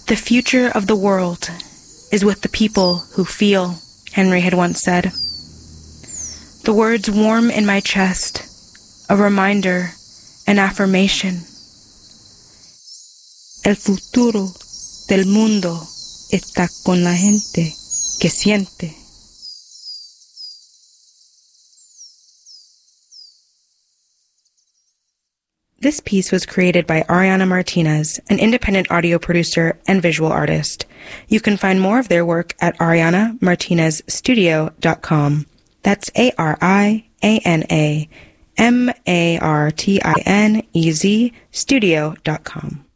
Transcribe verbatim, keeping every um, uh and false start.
The future of the world is with the people who feel, Henry had once said. The words warm in my chest, a reminder, an affirmation. El futuro del mundo está con la gente que siente. This piece was created by Ariana Martinez, an independent audio producer and visual artist. You can find more of their work at ariana martinez studio dot com. That's A R I A N A M A R T I N E Z studio dot com.